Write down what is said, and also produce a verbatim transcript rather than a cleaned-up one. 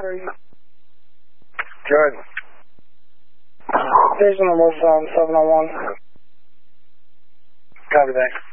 are you? Good. Station number seven oh one. Copy that.